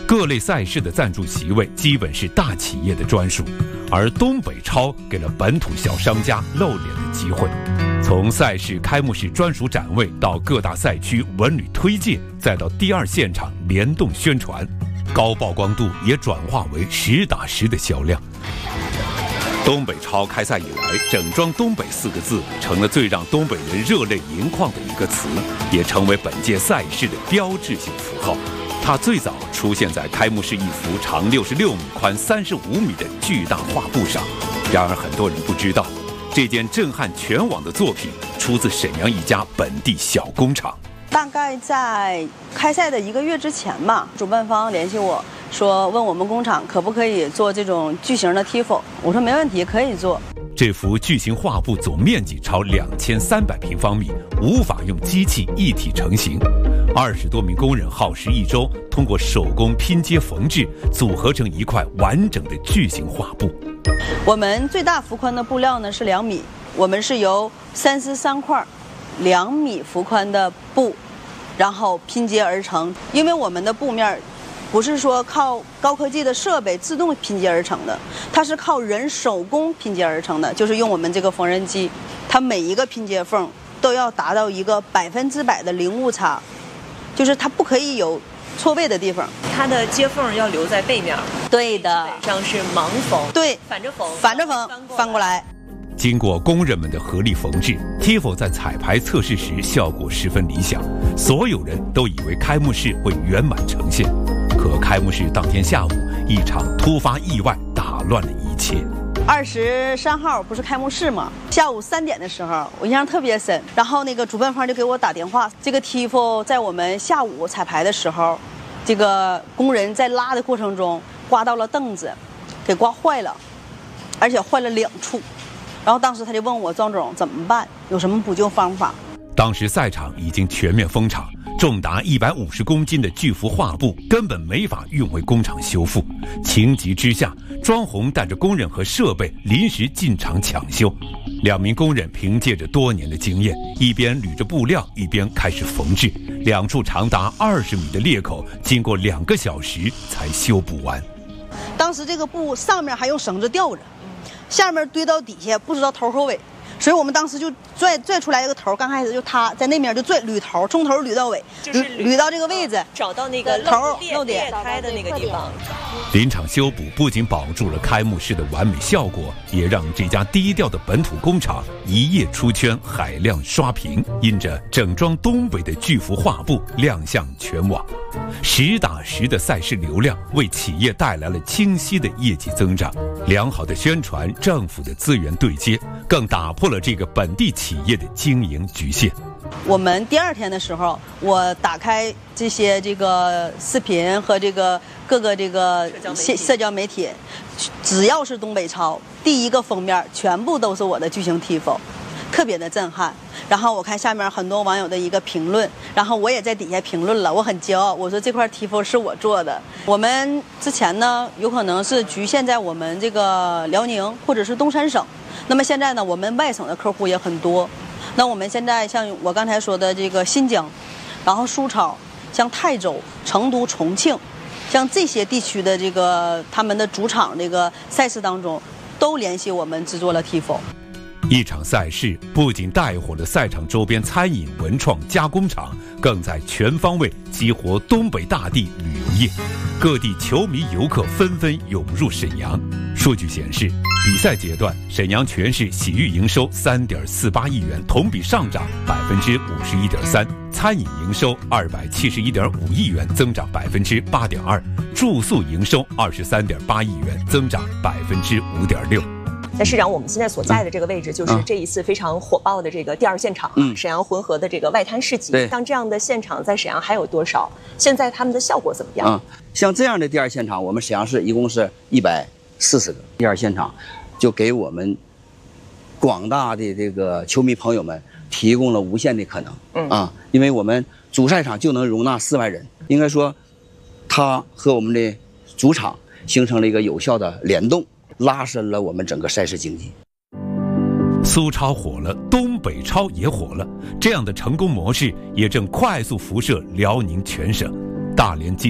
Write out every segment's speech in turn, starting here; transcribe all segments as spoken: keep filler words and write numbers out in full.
各类赛事的赞助席位基本是大企业的专属，而东北超给了本土小商家露脸的机会。从赛事开幕式专属展位到各大赛区文旅推介，再到第二现场联动宣传，高曝光度也转化为实打实的销量。东北超开赛以来，整装东北四个字成了最让东北人热泪盈眶的一个词，也成为本届赛事的标志性符号。它最早出现在开幕式一幅长六十六米、宽三十五米的巨大画布上。然而，很多人不知道，这件震撼全网的作品出自沈阳一家本地小工厂。 大概在开赛的一个月之前吧，主办方联系我说，问我们工厂可不可以做这种巨型的 T F O。我说没问题，可以做。 这幅巨型画布总面积超两千三百平方米，无法用机器一体成型。二十多名工人耗时一周，通过手工拼接缝制，组合成一块完整的巨型画布。 我们最大幅宽的布料呢是两米，我们是由三丝三块两米幅宽的布，然后拼接而成。因为我们的布面不是说靠高科技的设备自动拼接而成的，它是靠人手工拼接而成的，就是用我们这个缝纫机，它每一个拼接缝都要达到一个百分之百的零误差，就是它不可以有错位的地方。 它的接缝要留在背面。 对的， 这样是盲缝。 对， 反着缝， 反着缝，翻过来。 经过工人们的合力缝制 ，T F O 在彩排测试时效果十分理想，所有人都以为开幕式会圆满呈现。可开幕式当天下午，一场突发意外打乱了一切。 二十三号不是开幕式吗？下午三点的时候，我印象特别深。然后那个主办方就给我打电话，这个 T F O 在我们下午彩排的时候，这个工人在拉的过程中刮到了凳子，给刮坏了，而且坏了两处。然后当时他就问我庄总怎么办，有什么补救方法？ 当时赛场已经全面封场，重达一百五十公斤的巨幅画布根本没法运回工厂修复。情急之下，庄红带着工人和设备临时进场抢修。两名工人凭借着多年的经验，一边捋着布料，一边开始缝制。两处长达二十米的裂口，经过两个小时才修补完。 当时这个布上面还用绳子吊着，下面堆到底下不知道头和尾，所以我们当时就拽拽出来一个头，刚开始就他在那面就拽捋头，从头捋到尾， 就是捋到这个位置， 找到那个头漏点开的那个地方。 临场修补不仅保住了开幕式的完美效果，也让这家低调的本土工厂一夜出圈，海量刷屏，因着整装东北的巨幅画布亮相全网。实打实的赛事流量为企业带来了清晰的业绩增长，良好的宣传，政府的资源对接，更打破了这个本地企业的经营局限。 我们第二天的时候，我打开这些这个视频和这个各个这个社交媒体，只要是东北超，第一个封面全部都是我的巨型 T F O， 特别的震撼。然后我看下面很多网友的一个评论，然后我也在底下评论了，我很骄傲，我说这块 T F O 是我做的。我们之前呢，有可能是局限在我们这个辽宁或者是东三省，那么现在呢，我们外省的客户也很多。那我们现在像我刚才说的这个新疆，然后苏超，像泰州、成都、重庆，像这些地区的这个他们的主场这个赛事当中，都联系我们制作了 T F O。 一场赛事不仅带火了赛场周边餐饮、文创、加工厂，更在全方位激活东北大地旅游业。各地球迷游客纷纷涌入沈阳。数据显示，比赛阶段，沈阳全市洗浴营收三点四八亿元，同比上涨百分之五十一点三；餐饮营收二百七十一点五亿元，增长百分之八点二；住宿营收二十三点八亿元，增长百分之五点六。 那市长，我们现在所在的这个位置，就是这一次非常火爆的这个第二现场，嗯、沈阳浑河的这个外滩市集。像这样的现场在沈阳还有多少？现在他们的效果怎么样？ 嗯，像这样的第二现场，我们沈阳市一共是一百四十个第二现场，就给我们广大的这个球迷朋友们提供了无限的可能。嗯啊，因为我们主赛场就能容纳四万人，应该说，它和我们的主场形成了一个有效的联动。拉伸了我们整个赛事经济。 苏超火了，东北超也火了，这样的成功模式也正快速辐射辽宁全省。大连金超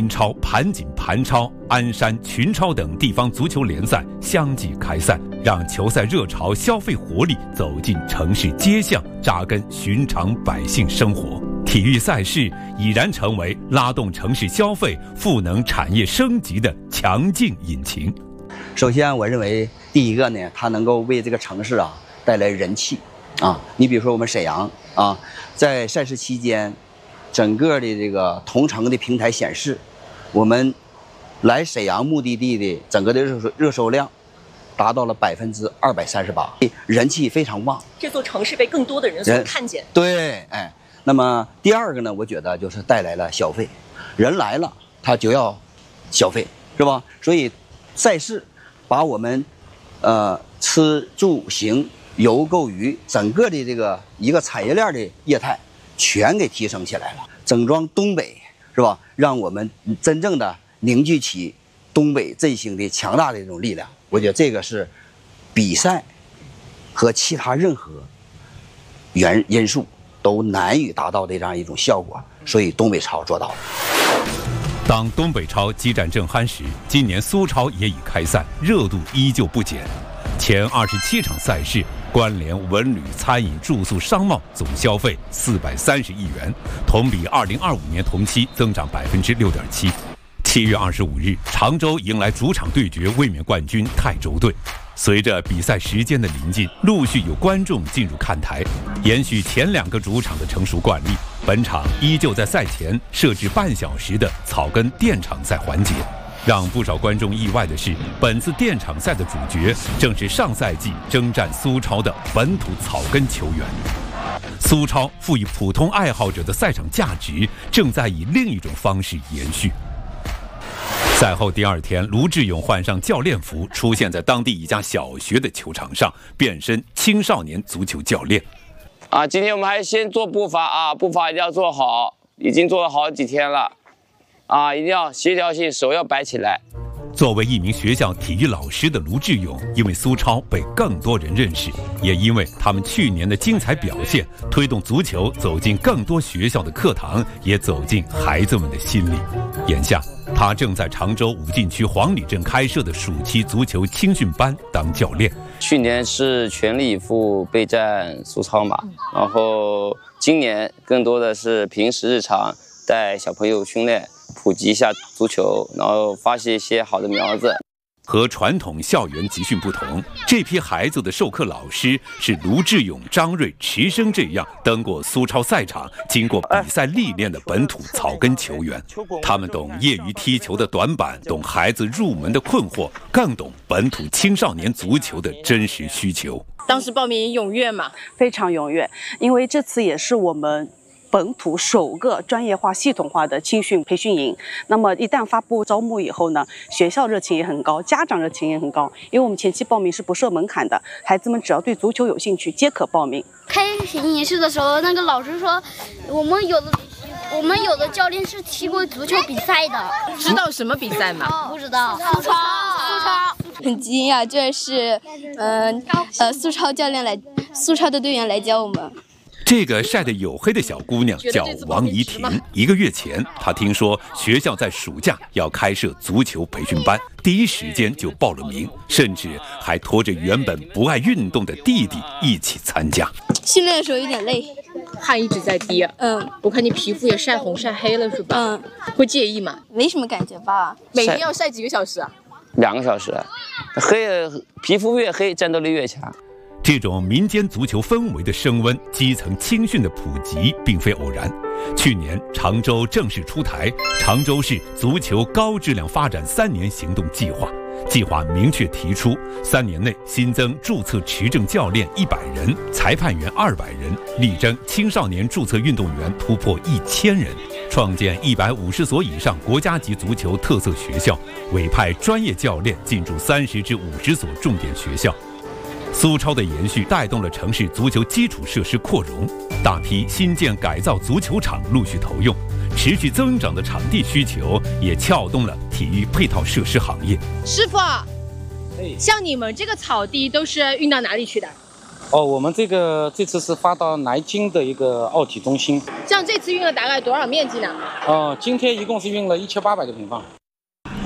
盘锦、盘超、鞍山、群超等地方足球联赛相继开赛，让球赛热潮、消费活力走进城市街巷，扎根寻常百姓生活。体育赛事已然成为拉动城市消费、赋能产业升级的强劲引擎。 首先，我认为第一个呢，它能够为这个城市啊带来人气啊。你比如说我们沈阳啊，在赛事期间，整个的这个同城的平台显示，我们来沈阳目的地的整个的热搜热搜量达到了百分之二百三十八，人气非常旺。 这座城市被更多的人所看见。 对，哎。那么第二个呢，我觉得就是带来了消费，人来了他就要消费，是吧？所以赛事把我们呃吃住行游购娱整个的这个一个产业链的业态全给提升起来了，整装东北，是吧？让我们真正的凝聚起东北振兴的强大的这种力量。我觉得这个是比赛和其他任何原因素都难以达到的这样一种效果，所以东北超做到了。 当东北超激战正酣时，今年苏超也已开赛，热度依旧不减。前二十七场赛事关联文旅、餐饮、住宿、商贸总消费四百三十亿元，同比二零二五年同期增长百分之六点七。七月二十五日，常州迎来主场对决卫冕冠军泰州队。随着比赛时间的临近，陆续有观众进入看台。延续前两个主场的成熟惯例，本场依旧在赛前设置半小时的草根垫场赛环节。让不少观众意外的是，本次垫场赛的主角正是上赛季征战苏超的本土草根球员。苏超赋予普通爱好者的赛场价值，正在以另一种方式延续。赛后第二天，卢志勇换上教练服，出现在当地一家小学的球场上，变身青少年足球教练。 啊，今天我们还先做步伐啊，步伐一定要做好，已经做了好几天了，啊，一定要协调性，手要摆起来。 作为一名学校体育老师的卢志勇，因为苏超被更多人认识，也因为他们去年的精彩表现，推动足球走进更多学校的课堂，也走进孩子们的心里。眼下，他正在常州武进区黄里镇开设的暑期足球青训班当教练。 去年是全力以赴备战苏超嘛，然后今年更多的是平时日常带小朋友训练，普及一下足球，然后发现一些好的苗子。 和传统校园集训不同，这批孩子的授课老师是卢志勇、张瑞、池生这样登过苏超赛场、经过比赛历练的本土草根球员。他们懂业余踢球的短板，懂孩子入门的困惑，更懂本土青少年足球的真实需求。 当时报名踊跃嘛？ 非常踊跃，因为这次也是我们本土首个专业化、系统化的青训培训营。那么一旦发布招募以后呢，学校热情也很高，家长热情也很高，因为我们前期报名是不设门槛的，孩子们只要对足球有兴趣皆可报名。 开屏仪式的时候，那个老师说，我们有的我们有的教练是踢过足球比赛的。 知道什么比赛吗？ 不知道。苏超，苏超。 很惊讶，这是嗯 呃, 呃苏超教练来，苏超的队员来教我们。 这个晒得黝黑的小姑娘叫王怡婷。一个月前，她听说学校在暑假要开设足球培训班，第一时间就报了名，甚至还拖着原本不爱运动的弟弟一起参加。 训练的时候有点累， 汗一直在滴。 嗯， 我看你皮肤也晒红晒黑了，是吧？ 嗯， 会介意吗？ 没什么感觉吧。 每天要晒几个小时啊？ 两个小时，黑皮肤越黑，战斗力越强。 这种民间足球氛围的升温，基层青训的普及，并非偶然。去年，常州正式出台常州市足球高质量发展三年行动计划。计划明确提出，三年内新增注册持证教练一百人，裁判员二百人，力争青少年注册运动员突破一千人，创建一百五十所以上国家级足球特色学校，委派专业教练进驻三十至五十所重点学校。苏超的延续带动了城市足球基础设施扩容，大批新建改造足球场陆续投用，持续增长的场地需求也撬动了体育配套设施行业。 师傅，像你们这个草地都是运到哪里去的？ 哦，我们这个这次是发到南京的一个奥体中心。 像这次运了大概多少面积呢？ 哦，今天一共是运了一千八百个平方。